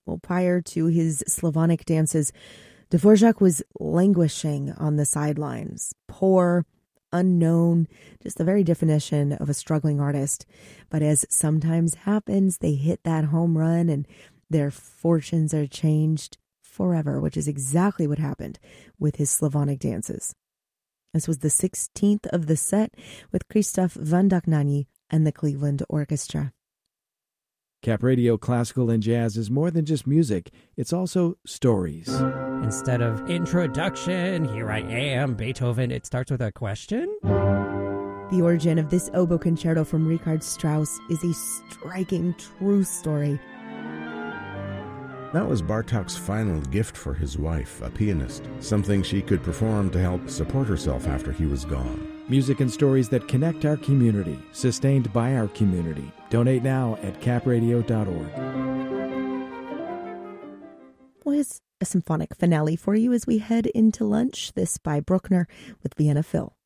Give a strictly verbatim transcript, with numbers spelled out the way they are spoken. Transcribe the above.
Well, prior to his Slavonic dances, Dvorak was languishing on the sidelines, poor, unknown, just the very definition of a struggling artist. But as sometimes happens, they hit that home run and their fortunes are changed forever, which is exactly what happened with his Slavonic dances. This was the sixteenth of the set with Krzysztof Vandognani and the Cleveland Orchestra. Cap Radio Classical and Jazz is more than just music. It's also stories. Instead of introduction, here I am, Beethoven, it starts with a question. The origin of this oboe concerto from Richard Strauss is a striking true story. That was Bartók's final gift for his wife, a pianist, something she could perform to help support herself after he was gone. Music and stories that connect our community, sustained by our community. Donate now at cap radio dot org. Well, here's a symphonic finale for you as we head into lunch. This by Bruckner with Vienna Phil.